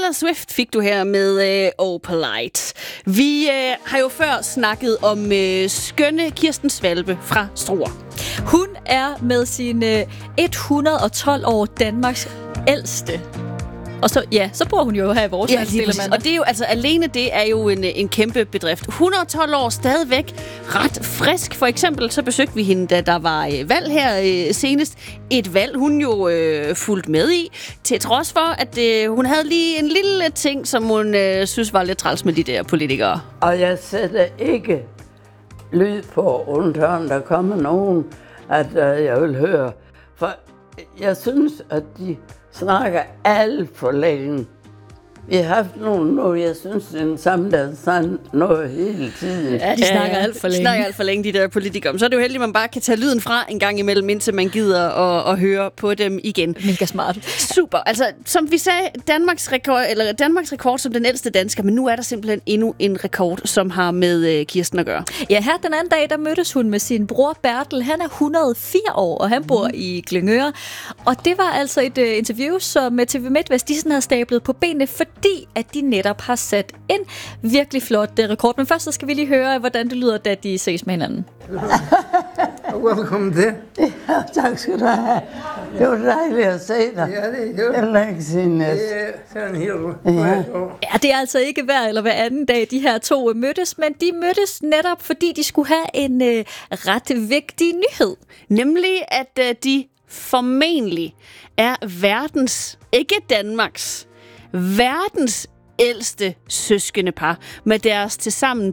Taylor Swift fik du her med Oh Polite. Vi har jo før snakket om skønne Kirsten Svalbe fra Struer. Hun er med sine 112 år Danmarks ældste. Og så bor hun jo her i vores landsdel. Og det er jo altså alene det er jo en kæmpe bedrift. 112 år stadigvæk ret frisk. For eksempel så besøgte vi hende, da der var valg her senest. Et valg hun jo fulgte med i, til trods for at hun havde lige en lille ting, som hun synes var lidt træls med de der politikere. Og jeg sætter ikke lyd på undtagen, der kommer nogen, at jeg vil høre. For jeg synes, at de snakker alt for længe. Vi har haft nogle nu, jeg synes, den samme, der sandt noget hele tiden. Ja, de snakker alt for længe. De snakker alt for længe, de der politikere. Så er det jo heldigt, at man bare kan tage lyden fra en gang imellem, indtil man gider at høre på dem igen. Mega smart. Super. Altså, som vi sagde, Danmarks rekord som den ældste dansker, men nu er der simpelthen endnu en rekord, som har med Kirsten at gøre. Ja, her den anden dag, der mødtes hun med sin bror Bertel. Han er 104 år, og han bor i Glyngøre. Og det var altså et interview, som TV MidtVest de sådan havde stablet på benene, fordi at de netop har sat en virkelig flot rekord. Men først så skal vi lige høre, hvordan det lyder, da de ses med hinanden. Velkommen til. Ja, tak skal du have. Det var dejligt at se dig. Ja, det er Det er længe siden. Det er sådan helt Ja, det er altså ikke hver eller hver anden dag, de her to mødtes, men de mødtes netop, fordi de skulle have en ret vigtig nyhed. Nemlig, at de formentlig er ikke Danmarks, verdens ældste søskendepar med deres tilsammen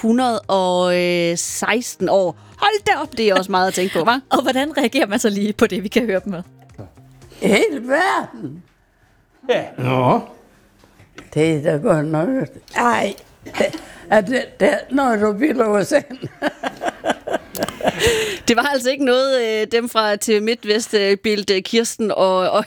216 år. Hold da op, det er også meget at tænke på, hva'? Og hvordan reagerer man så lige på det, vi kan høre dem med? Hele verden. Ja. Nå. Det er da godt nok. Ej, det er noget, du vil over sen. Det var altså ikke noget, dem fra TV MidtVest bildte Kirsten og